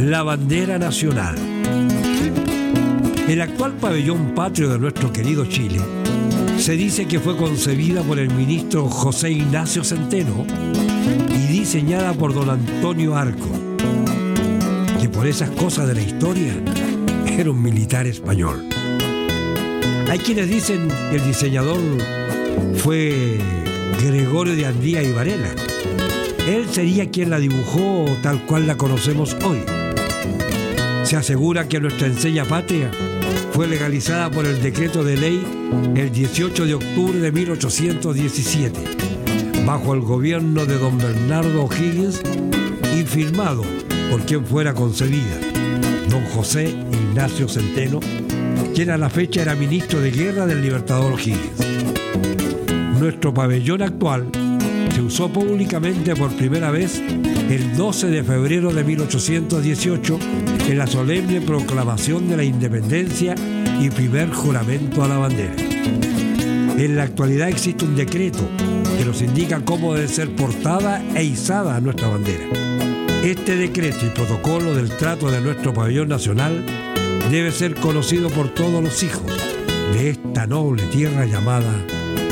la bandera nacional. El actual pabellón patrio de nuestro querido Chile se dice que fue concebida por el ministro José Ignacio Centeno y diseñada por don Antonio Arco, que por esas cosas de la historia era un militar español. Hay quienes dicen que el diseñador fue Gregorio de Andía y Varela. Él sería quien la dibujó tal cual la conocemos hoy. Se asegura que nuestra enseña patria fue legalizada por el decreto de ley el 18 de octubre de 1817, bajo el gobierno de don Bernardo O'Higgins y firmado por quien fuera concebida, don José Ignacio Centeno, quien a la fecha era ministro de guerra del libertador O'Higgins. Nuestro pabellón actual se usó públicamente por primera vez el 12 de febrero de 1818 en la solemne proclamación de la independencia y primer juramento a la bandera. En la actualidad existe un decreto que nos indica cómo debe ser portada e izada nuestra bandera. Este decreto y protocolo del trato de nuestro pabellón nacional debe ser conocido por todos los hijos de esta noble tierra llamada